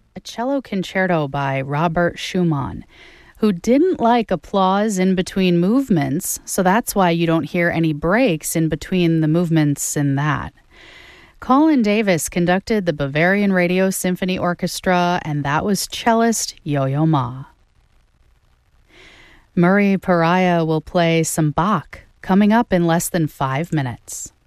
a cello concerto by Robert Schumann, who didn't like applause in between movements, so that's why you don't hear any breaks in between the movements in that. Colin Davis conducted the Bavarian Radio Symphony Orchestra, and that was cellist Yo-Yo Ma. Murray Pariah will play some Bach coming up in less than 5 minutes.